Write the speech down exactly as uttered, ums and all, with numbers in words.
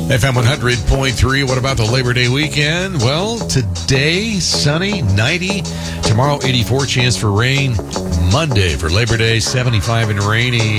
F M one hundred point three, what about the Labor Day weekend? Well, today, sunny, ninety. Tomorrow, eighty-four, chance for rain. Monday for Labor Day, seventy-five and rainy.